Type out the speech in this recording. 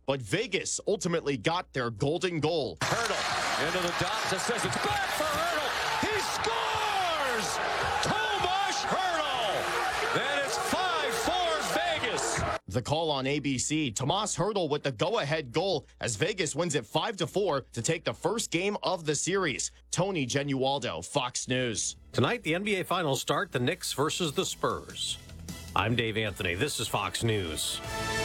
but Vegas ultimately got their golden goal. Hurdle into the dots. It says it's back for Hurdle. He scores! Tomas Hurdle! Then it's 5-4 Vegas. The call on ABC, Tomas Hurdle with the go-ahead goal as Vegas wins it 5-4 to take the first game of the series. Tony Genualdo, Fox News. Tonight, the NBA Finals start, the Knicks versus the Spurs. I'm Dave Anthony. This is Fox News.